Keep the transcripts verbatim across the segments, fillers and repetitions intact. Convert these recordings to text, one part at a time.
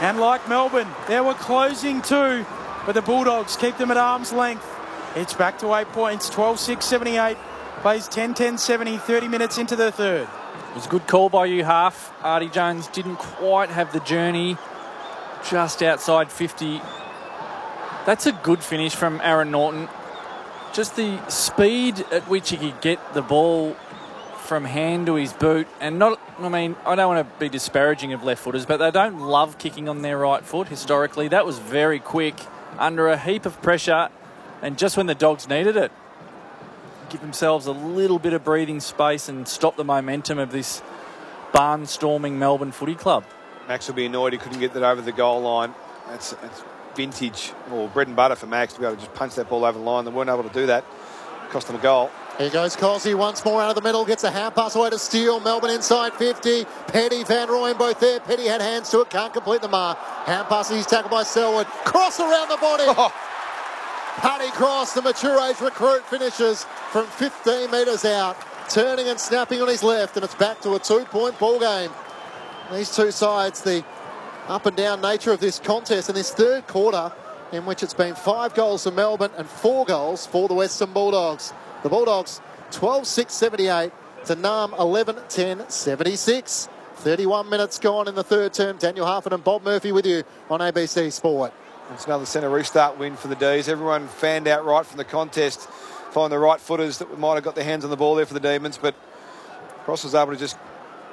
And like Melbourne, they were closing too, but the Bulldogs keep them at arm's length. It's back to eight points, twelve six seventy-eight. Plays ten ten seventy, thirty minutes into the third. It was a good call by you, Half. Artie Jones didn't quite have the journey, just outside fifty. That's a good finish from Aaron Norton. Just the speed at which he could get the ball from hand to his boot. And not, I mean, I don't want to be disparaging of left footers, but they don't love kicking on their right foot historically. That was very quick, under a heap of pressure, and just when the Dogs needed it. Give themselves a little bit of breathing space and stop the momentum of this barnstorming Melbourne Footy Club. Max will be annoyed he couldn't get that over the goal line. That's, that's vintage, or bread and butter for Max to be able to just punch that ball over the line. They weren't able to do that. Cost them a goal. Here goes Cosy once more out of the middle. Gets a hand pass away to Steele. Melbourne inside fifty. Petty, Van Rooyen both there. Petty had hands to it. Can't complete the mark. Hand pass. He's tackled by Selwood. Cross around the body. Oh. Paddy Cross, the mature age recruit, finishes from fifteen metres out. Turning and snapping on his left. And it's back to a two-point ball game. These two sides, the up and down nature of this contest in this third quarter, in which it's been five goals for Melbourne and four goals for the Western Bulldogs. The Bulldogs twelve six seventy-eight to Nam eleven ten seventy-six. thirty-one minutes gone in the third term. Daniel Harford and Bob Murphy with you on A B C Sport. It's another centre restart win for the D's. Everyone fanned out right from the contest, find the right footers that might have got their hands on the ball there for the Demons, but Cross was able to just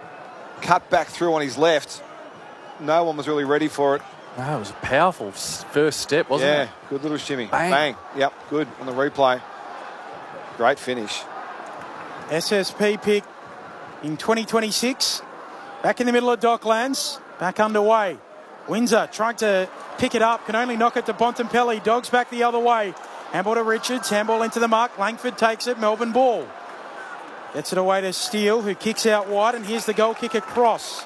cut back through on his left. No one was really ready for it. No, it was a powerful first step, wasn't yeah, it? Yeah, good little shimmy. Bang. Bang. Yep, good on the replay. Great finish. S S P pick in twenty twenty-six. Back in the middle of Docklands. Back underway. Windsor trying to pick it up. Can only knock it to Bontempelli. Dogs back the other way. Handball to Richards. Handball into the mark. Langford takes it. Melbourne ball. Gets it away to Steele, who kicks out wide. And here's the goal kick across.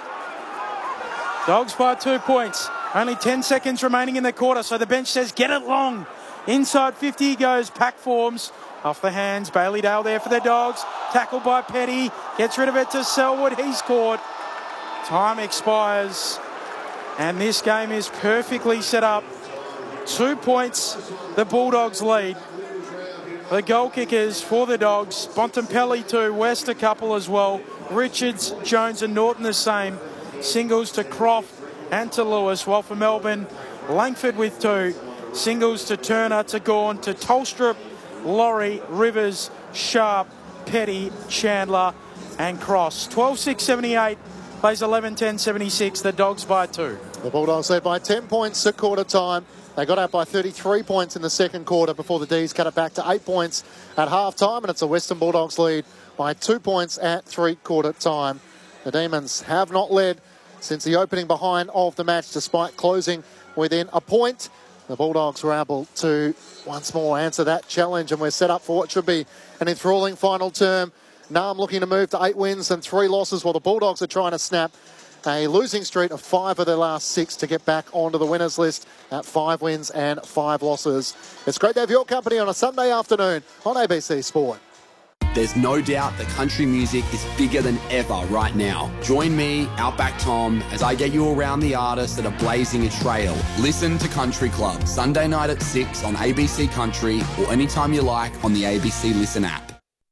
Dogs by two points. Only ten seconds remaining in the quarter. So the bench says get it long. Inside fifty goes. Pack forms. Off the hands. Bailey Dale there for the Dogs. Tackled by Petty. Gets rid of it to Selwood. He's caught. Time expires. And this game is perfectly set up. Two points, the Bulldogs lead. The goal kickers for the Dogs. Bontempelli two, West a couple as well. Richards, Jones and Norton the same. Singles to Croft and to Lewis. While for Melbourne, Langford with two. Singles to Turner, to Gawn, to Tolstrup, Laurie, Rivers, Sharp, Petty, Chandler and Cross. twelve six seventy-eight. Plays eleven ten seventy-six. The Dogs by two. The Bulldogs led by ten points at quarter time. They got out by thirty-three points in the second quarter before the D's cut it back to eight points at half time. And it's a Western Bulldogs lead by two points at three quarter time. The Demons have not led since the opening behind of the match, despite closing within a point. The Bulldogs were able to once more answer that challenge, and we're set up for what should be an enthralling final term. Nam looking to move to eight wins and three losses, while the Bulldogs are trying to snap a losing streak of five of their last six to get back onto the winners list at five wins and five losses. It's great to have your company on a Sunday afternoon on A B C Sport. There's no doubt that country music is bigger than ever right now. Join me, Outback Tom, as I get you around the artists that are blazing a trail. Listen to Country Club, Sunday night at six on A B C Country, or anytime you like on the A B C Listen app.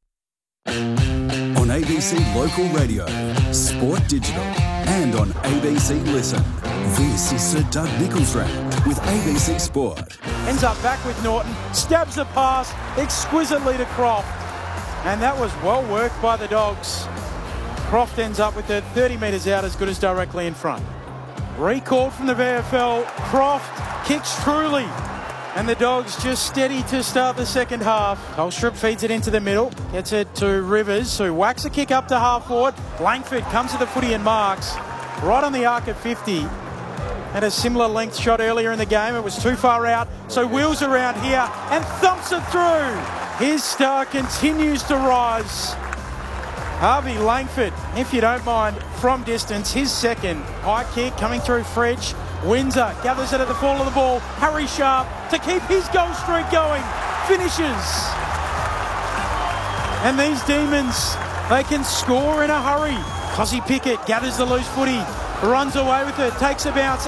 On A B C Local Radio, Sport Digital, and on A B C Listen. This is Sir Doug Nichols Round with A B C Sport. Ends up back with Norton, stabs the pass exquisitely to Croft. And that was well worked by the Dogs. Croft ends up with it thirty metres out, as good as directly in front. Recalled from the V F L, Croft kicks truly. And the Dogs just steady to start the second half. Tolstrup feeds it into the middle, gets it to Rivers, who whacks a kick up to half forward. Langford comes to the footy and marks right on the arc at fifty. Had a similar length shot earlier in the game. It was too far out, so wheels around here and thumps it through. His star continues to rise. Harvey Langford, if you don't mind, from distance, his second. High kick coming through Fridge. Windsor gathers it at the fall of the ball. Harry Sharp to keep his goal streak going. Finishes. And these Demons, they can score in a hurry. Cosy Pickett gathers the loose footy, runs away with it, takes a bounce.